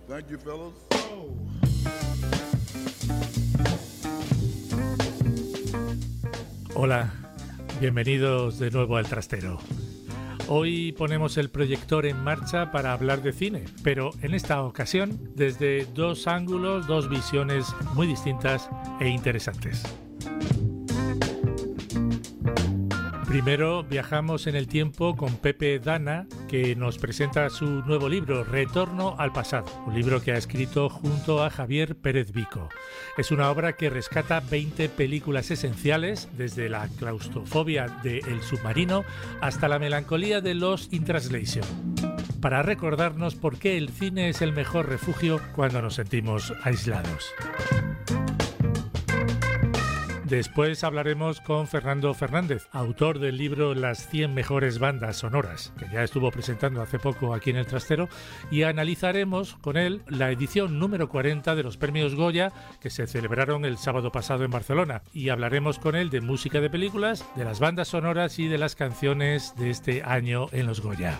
Thank you, fellas. Hola, bienvenidos de nuevo al Trastero. Hoy ponemos el proyector en marcha para hablar de cine, pero en esta ocasión desde dos ángulos, dos visiones muy distintas e interesantes. Primero viajamos en el tiempo con Pepe Dana, que nos presenta su nuevo libro, Retorno al pasado, un libro que ha escrito junto a Javier Pérez Vico. Es una obra que rescata 20 películas esenciales, desde la claustrofobia de El submarino hasta la melancolía de Lost in Translation, para recordarnos por qué el cine es el mejor refugio cuando nos sentimos aislados. Después hablaremos con Fernando Fernández, autor del libro Las 100 mejores bandas sonoras, que ya estuvo presentando hace poco aquí en el Trastero, y analizaremos con él la edición número 40 de los premios Goya que se celebraron el sábado pasado en Barcelona, y hablaremos con él de música de películas, de las bandas sonoras y de las canciones de este año en los Goya.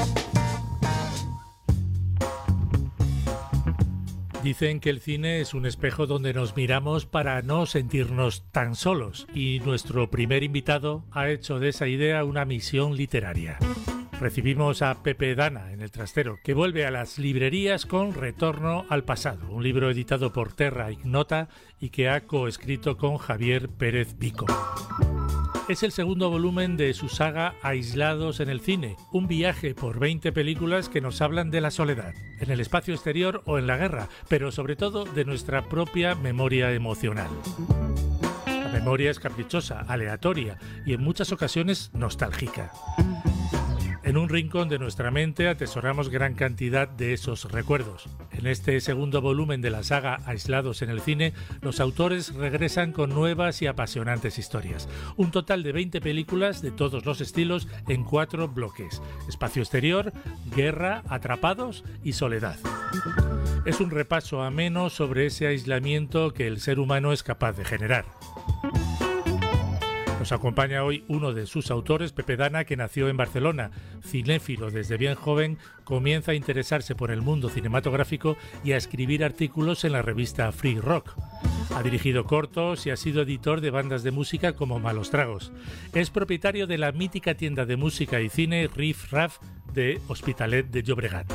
Dicen que el cine es un espejo donde nos miramos para no sentirnos tan solos, y nuestro primer invitado ha hecho de esa idea una misión literaria. Recibimos a Pepe Dana en el Trastero, que vuelve a las librerías con Retorno al pasado, un libro editado por Terra Ignota y que ha coescrito con Javier Pérez Vico. Es el segundo volumen de su saga Aislados en el cine, un viaje por 20 películas que nos hablan de la soledad, en el espacio exterior o en la guerra, pero sobre todo de nuestra propia memoria emocional. La memoria es caprichosa, aleatoria y en muchas ocasiones nostálgica. En un rincón de nuestra mente atesoramos gran cantidad de esos recuerdos. En este segundo volumen de la saga Aislados en el cine, los autores regresan con nuevas y apasionantes historias. Un total de 20 películas de todos los estilos en 4 bloques: espacio exterior, guerra, atrapados y soledad. Es un repaso ameno sobre ese aislamiento que el ser humano es capaz de generar. Nos acompaña hoy uno de sus autores, Pepe Dana, que nació en Barcelona. Cinéfilo desde bien joven, comienza a interesarse por el mundo cinematográfico y a escribir artículos en la revista Free Rock. Ha dirigido cortos y ha sido editor de bandas de música como Malos Tragos. Es propietario de la mítica tienda de música y cine Riff Raff de Hospitalet de Llobregat.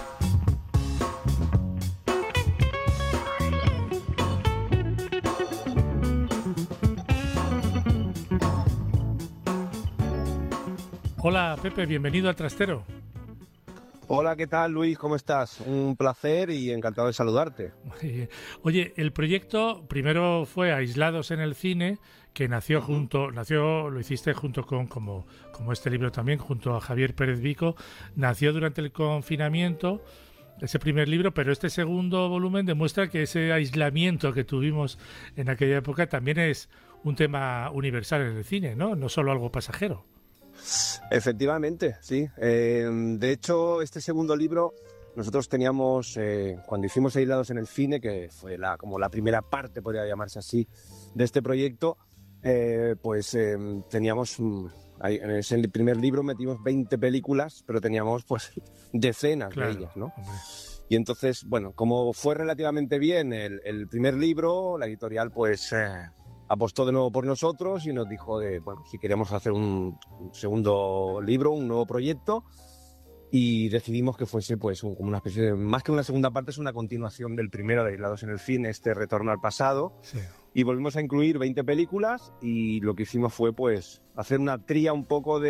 Hola Pepe, bienvenido al Trastero. Hola, ¿qué tal, Luis? ¿Cómo estás? Un placer y encantado de saludarte. Oye, el proyecto primero fue Aislados en el cine, que lo hiciste junto con, como este libro también, junto a Javier Pérez Vico. Nació durante el confinamiento, ese primer libro, pero este segundo volumen demuestra que ese aislamiento que tuvimos en aquella época también es un tema universal en el cine, ¿no? No solo algo pasajero. Efectivamente, sí. De hecho, este segundo libro nosotros teníamos, cuando hicimos Aislados en el cine, que fue como la primera parte, podría llamarse así, de este proyecto, teníamos, en ese primer libro metimos 20 películas, pero teníamos pues decenas de ellas, ¿no? Hombre. Y entonces, bueno, como fue relativamente bien el primer libro, la editorial pues apostó de nuevo por nosotros y nos dijo si queríamos hacer un segundo libro, un nuevo proyecto, y decidimos que fuese pues como una especie de, más que una segunda parte, es una continuación del primero de Aislados en el cine, este Retorno al pasado. Sí. Y volvimos a incluir 20 películas y lo que hicimos fue pues hacer una tría un poco de